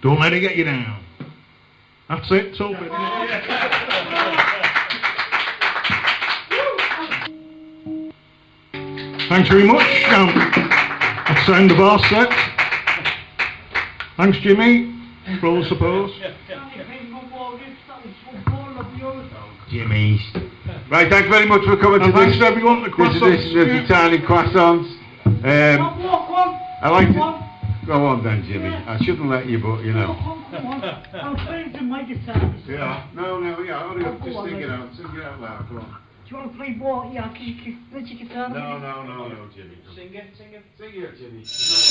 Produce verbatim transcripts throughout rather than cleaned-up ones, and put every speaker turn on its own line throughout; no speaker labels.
Don't let it get you down. That's it, so bit. Thanks very much. Um, that's the end of our set. Thanks, Jimmy. For all the support.
Jimmy's. Right, thanks very much for coming
And
to
thanks
this,
to everyone, the
this edition of the
croissants.
Tiny Croissants. Um,
Walk one.
I like
Walk
to...
one.
Go on then, Jimmy. I shouldn't let you, but you know.
Come on. I'm playing to my guitar.
Yeah. No, no, yeah, hurry up.
Go
Just
on,
sing it
then.
out. Sing it out loud. Go on.
Do you want to play ball? Yeah, can you can you play guitar?
No, no, no, no, Jimmy. Sing it, sing it, sing it, Jimmy.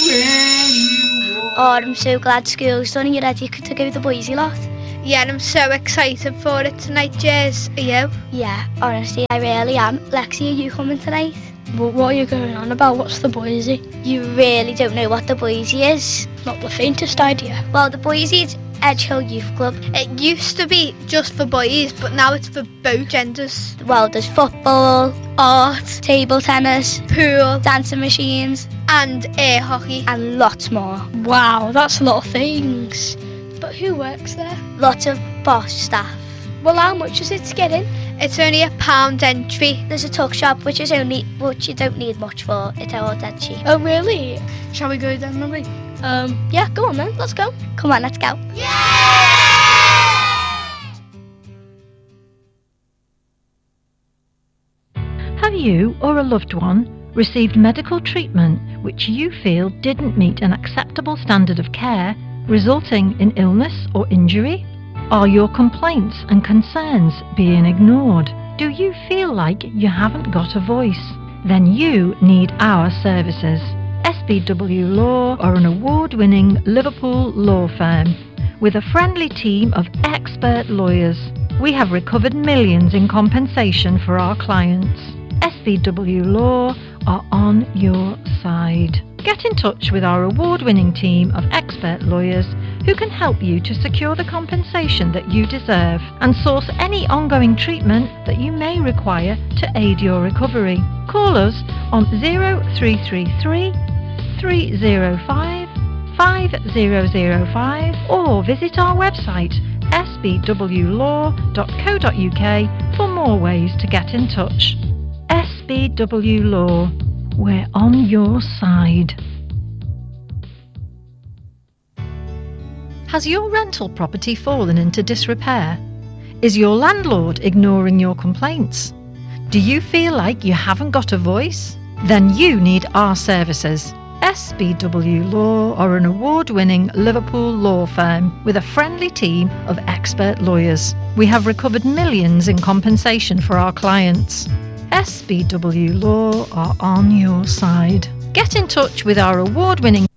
Oh, I'm so glad school's done and you're ready to go the boys a lot.
Yeah, and I'm so excited for it tonight, Jez. Are you?
Yeah, honestly, I really am. Lexi, are you coming tonight?
But what are you going on about? What's the Boise?
You really don't know what the Boise is?
Not the faintest idea.
Well, the Boise is Edge Hill Youth Club.
It used to be just for boys, but now it's for both genders.
Well, there's football,
Art,
table tennis,
pool,
dancing machines,
and air hockey.
and lots more.
Wow, that's a lot of things. But who works there?
Lots of boss staff.
Well, how much is it to get in?
It's only a pound entry.
There's a tuck shop, which is only, which you don't need much for. It's all dead cheap.
Oh, really? Shall we go then, Lily? Um, yeah, go on then. Let's go.
Come on, let's go.
Have you or a loved one received medical treatment which you feel didn't meet an acceptable standard of care, resulting in illness or injury? Are your complaints and concerns being ignored? Do you feel like you haven't got a voice? Then you need our services. S B W Law are an award-winning Liverpool law firm with a friendly team of expert lawyers. We have recovered millions in compensation for our clients. S B W Law are on your side. Get in touch with our award-winning team of expert lawyers who can help you to secure the compensation that you deserve and source any ongoing treatment that you may require to aid your recovery. Call us on zero three three three, three zero five, five zero zero five or visit our website s b w law dot co dot u k for more ways to get in touch. S B W Law, we're on your side. Has your rental property fallen into disrepair? Is your landlord ignoring your complaints? Do you feel like you haven't got a voice? Then you need our services. S B W Law are an award-winning Liverpool law firm with a friendly team of expert lawyers. We have recovered millions in compensation for our clients. S B W Law are on your side. Get in touch with our award-winning